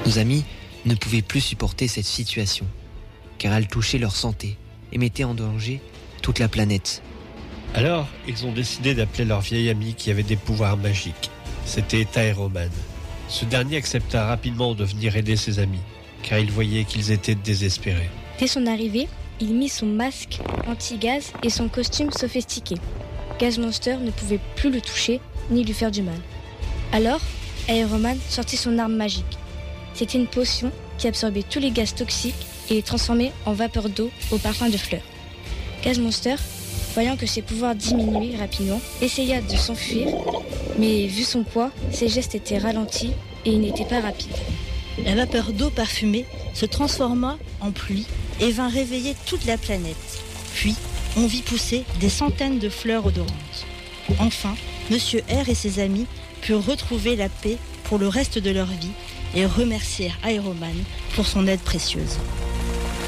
Nos amis ne pouvaient plus supporter cette situation, car elle touchait leur santé et mettait en danger toute la planète. Alors, ils ont décidé d'appeler leur vieil ami qui avait des pouvoirs magiques. C'était Aéroman. Ce dernier accepta rapidement de venir aider ses amis, car il voyait qu'ils étaient désespérés. Dès son arrivée, il mit son masque anti-gaz et son costume sophistiqué. Gaz Monster ne pouvait plus le toucher ni lui faire du mal. Alors, Aéroman sortit son arme magique. C'était une potion qui absorbait tous les gaz toxiques et les transformait en vapeur d'eau au parfum de fleurs. Gaz Monster, voyant que ses pouvoirs diminuaient rapidement, essaya de s'enfuir, mais vu son poids, ses gestes étaient ralentis et il n'était pas rapide. La vapeur d'eau parfumée se transforma en pluie et vint réveiller toute la planète. Puis, on vit pousser des centaines de fleurs odorantes. Enfin, Monsieur R et ses amis purent retrouver la paix pour le reste de leur vie et remercièrent Aéroman pour son aide précieuse.